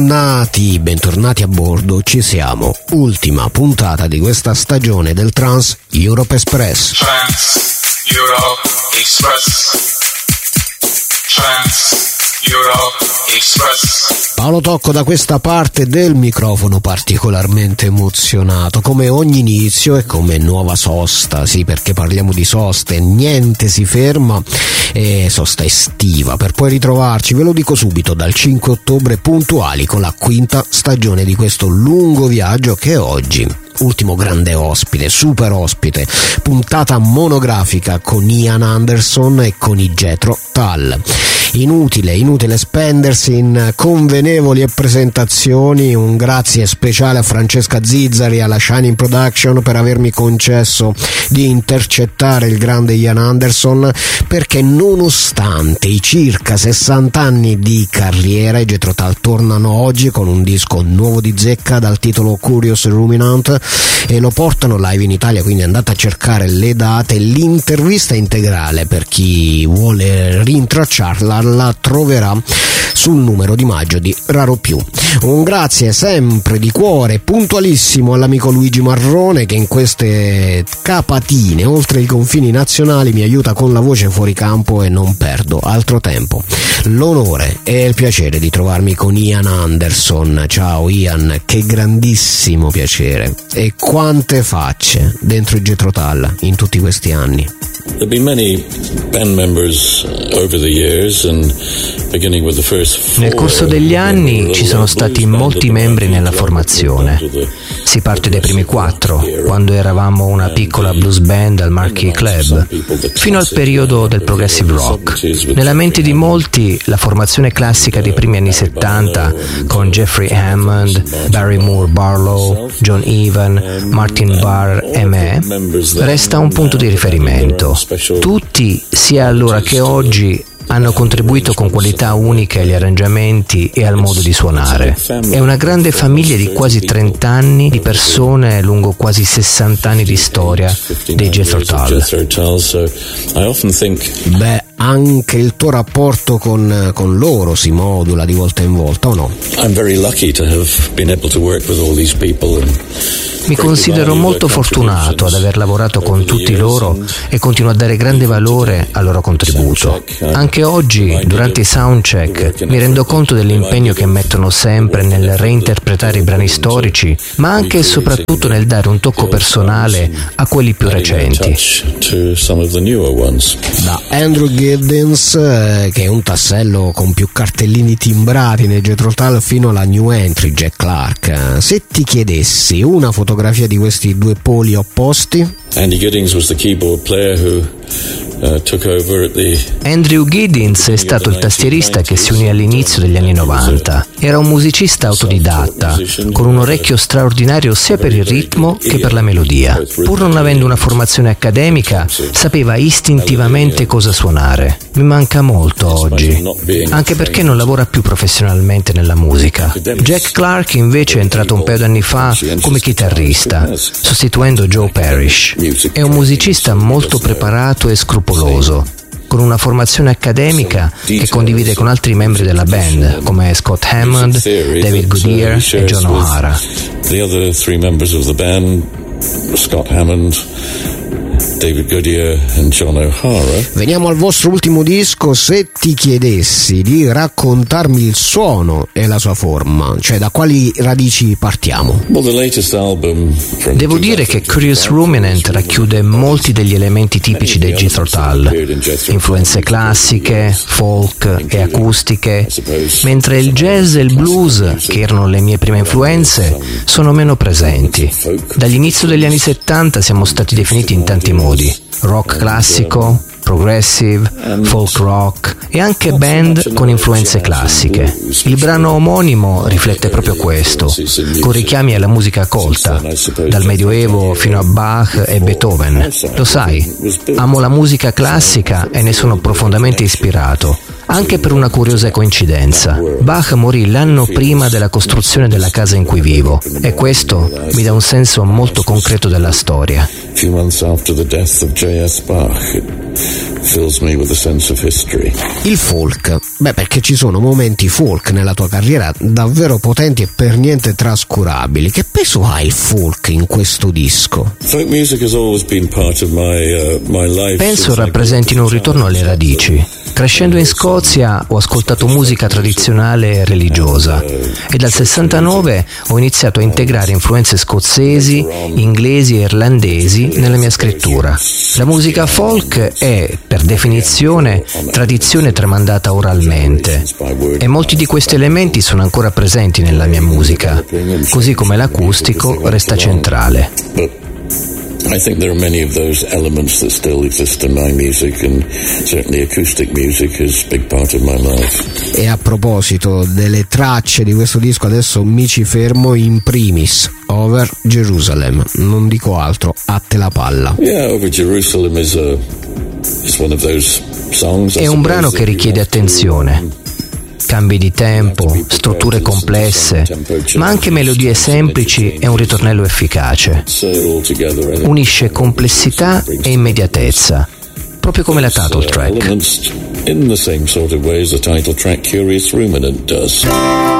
Bentornati a bordo, ci siamo. Ultima puntata di questa stagione del Trans Europe Express. Trans Europe Express. Trans Europe Express. Paolo Tocco da questa parte del microfono, particolarmente emozionato, come ogni inizio e come nuova sosta, sì, perché parliamo di soste, niente si ferma, e sosta estiva, per poi ritrovarci, ve lo dico subito, dal 5 ottobre puntuali con la quinta stagione di questo lungo viaggio che oggi, ultimo grande ospite, super ospite, puntata monografica con Ian Anderson e con i Jethro Tull. Inutile spendersi in convenevoli presentazioni. Un grazie speciale a Francesca Zizzari e alla Shining Production per avermi concesso di intercettare il grande Ian Anderson, perché nonostante i circa 60 anni di carriera, i Jethro Tull tornano oggi con un disco nuovo di zecca dal titolo Curious Ruminant e lo portano live in Italia, quindi andate a cercare le date. L'intervista integrale, per chi vuole rintracciarla, la troverà sul numero di maggio di Raro Più. Un grazie sempre di cuore, puntualissimo, all'amico Luigi Marrone, che in queste capatine oltre i confini nazionali mi aiuta con la voce fuori campo, e non perdo altro tempo. L'onore e il piacere di trovarmi con Ian Anderson. Ciao Ian, che grandissimo piacere. E quante facce dentro i Jethro Tull in tutti questi anni. There've been many band members over the years, and beginning with the first four. Nel corso degli anni ci sono stati molti membri nella formazione. Si parte dai primi 4, quando eravamo una piccola blues band al Marquee Club, fino al periodo del progressive rock. Nella mente di molti la formazione classica dei primi anni 70, con Jeffrey Hammond, Barry Moore Barlow, John Evan, Martin Barr e me, resta un punto di riferimento. Tutti, sia allora che oggi, hanno contribuito con qualità uniche agli arrangiamenti e al modo di suonare. È una grande famiglia di quasi 30 anni di persone lungo quasi 60 anni di storia dei Jethro Tull. Beh, anche il tuo rapporto con loro si modula di volta in volta, o no? I'm very lucky to have been able to work with all these people. Mi considero molto fortunato ad aver lavorato con tutti loro e continuo a dare grande valore al loro contributo. Anche oggi, durante i soundcheck, mi rendo conto dell'impegno che mettono sempre nel reinterpretare i brani storici, ma anche e soprattutto nel dare un tocco personale a quelli più recenti. Da Andrew Giddens, che è un tassello con più cartellini timbrati nei Jethro Tull, fino alla new entry Jack Clark. Se ti chiedessi una fotografia di questi due poli opposti? Andy Giddings was the keyboard player who took over at the... Andrew Giddens è stato il tastierista che si unì all'inizio degli anni 90. Era un musicista autodidatta, con un orecchio straordinario sia per il ritmo che per la melodia. Pur non avendo una formazione accademica, sapeva istintivamente cosa suonare. Mi manca molto oggi, anche perché non lavora più professionalmente nella musica. Jack Clark invece è entrato un paio d'anni fa come chitarrista, sostituendo Joe Parrish. È un musicista molto preparato e scrupoloso, con una formazione accademica che condivide con altri membri della band, come Scott Hammond, David Goodyear e John O'Hara. The other 3 members of the band, Scott Hammond, David Goodyear e John O'Hara. Veniamo al vostro ultimo disco. Se ti chiedessi di raccontarmi il suono e la sua forma, cioè da quali radici partiamo? Devo dire che Curious Ruminant racchiude molti degli elementi tipici dei Jethro Tull, influenze classiche, folk e acustiche, mentre il jazz e il blues, che erano le mie prime influenze, sono meno presenti. Dall'inizio degli anni 70 siamo stati definiti in tanti modi: rock classico, progressive, folk rock e anche band con influenze classiche. Il brano omonimo riflette proprio questo, con richiami alla musica colta, dal Medioevo fino a Bach e Beethoven. Lo sai, amo la musica classica e ne sono profondamente ispirato, anche per una curiosa coincidenza. Bach morì l'anno prima della costruzione della casa in cui vivo, e questo mi dà un senso molto concreto della storia. A few months after the death of J.S. Bach, fills me with a sense of history. Il folk, perché ci sono momenti folk nella tua carriera davvero potenti e per niente trascurabili. Che peso ha il folk in questo disco? Folk music has always been part of my life. Penso rappresentino un ritorno alle radici. Crescendo in Scozia ho ascoltato musica tradizionale e religiosa e dal 69 ho iniziato a integrare influenze scozzesi, inglesi e irlandesi nella mia scrittura. La musica folk è, per definizione, tradizione tramandata oralmente e molti di questi elementi sono ancora presenti nella mia musica, così come l'acustico resta centrale. I think there are many of those elements that still exist in my music, and certainly acoustic music is a big part of my life. E a proposito delle tracce di questo disco, adesso mi ci fermo in primis. Over Jerusalem, non dico altro, a te la palla. Yeah, Over Jerusalem is one of those songs. È un brano che richiede attenzione. Cambi di tempo, strutture complesse, ma anche melodie semplici e un ritornello efficace. Unisce complessità e immediatezza, proprio come la title track. In the same sort of way as the title track Curious Ruminant does.